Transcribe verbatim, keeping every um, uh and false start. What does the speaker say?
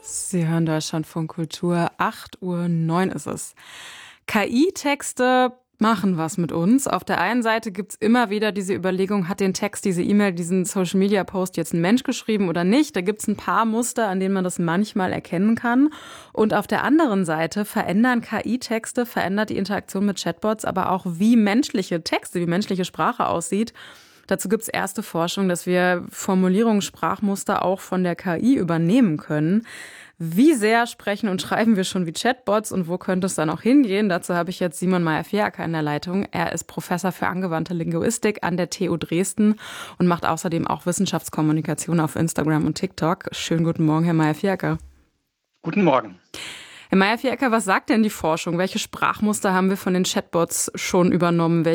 Sie hören Deutschlandfunk Kultur, acht Uhr neun ist es. K I-Texte machen was mit uns. Auf der einen Seite gibt's immer wieder diese Überlegung, hat den Text, diese E-Mail, diesen Social-Media-Post jetzt ein Mensch geschrieben oder nicht? Da gibt's ein paar Muster, an denen man das manchmal erkennen kann. Und auf der anderen Seite verändern K I-Texte, verändert die Interaktion mit Chatbots, aber auch wie menschliche Texte, wie menschliche Sprache aussieht. Dazu gibt's erste Forschung, dass wir Formulierungen, Sprachmuster auch von der K I übernehmen können. Wie sehr sprechen und schreiben wir schon wie Chatbots und wo könnte es dann auch hingehen? Dazu habe ich jetzt Simon Mayr-Fiaker in der Leitung. Er ist Professor für angewandte Linguistik an der T U Dresden und macht außerdem auch Wissenschaftskommunikation auf Instagram und TikTok. Schönen guten Morgen, Herr Mayr-Fiaker. Guten Morgen. Herr Mayr-Fiaker, was sagt denn die Forschung? Welche Sprachmuster haben wir von den Chatbots schon übernommen?